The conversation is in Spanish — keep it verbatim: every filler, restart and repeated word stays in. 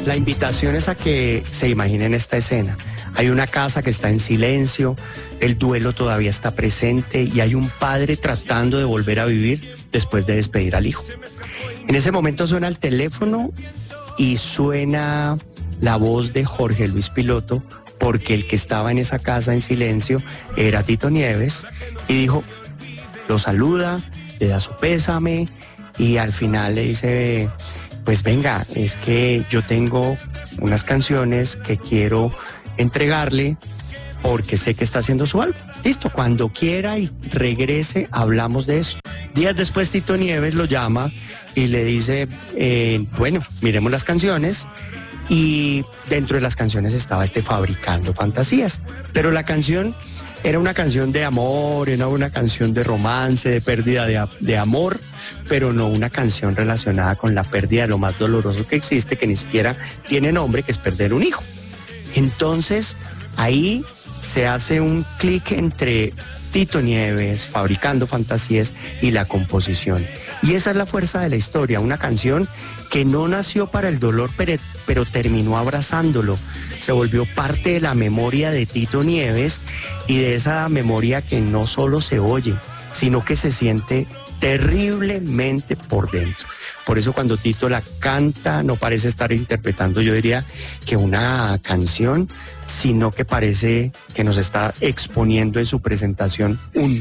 La invitación es a que se imaginen esta escena. Hay una casa que está en silencio, el duelo todavía está presente y hay un padre tratando de volver a vivir después de despedir al hijo. En ese momento suena el teléfono y suena la voz de Jorge Luis Piloto, porque el que estaba en esa casa en silencio era Tito Nieves, y dijo, lo saluda, le da su pésame y al final le dice, pues venga, es que yo tengo unas canciones que quiero entregarle porque sé que está haciendo su álbum. Listo, cuando quiera y regrese hablamos de eso. Días después Tito Nieves lo llama y le dice, eh, bueno, miremos las canciones. Y dentro de las canciones estaba este Fabricando Fantasías. Pero la canción era una canción de amor, era una canción de romance, de pérdida de, de amor, pero no una canción relacionada con la pérdida de lo más doloroso que existe, que ni siquiera tiene nombre, que es perder un hijo. Entonces, ahí se hace un clic entre Tito Nieves, Fabricando Fantasías y la composición. Y esa es la fuerza de la historia, una canción que no nació para el dolor, pero, pero terminó abrazándolo. Se volvió parte de la memoria de Tito Nieves y de esa memoria que no solo se oye, sino que se siente terriblemente por dentro. Por eso cuando Tito la canta no parece estar interpretando, yo diría que una canción, sino que parece que nos está exponiendo en su presentación un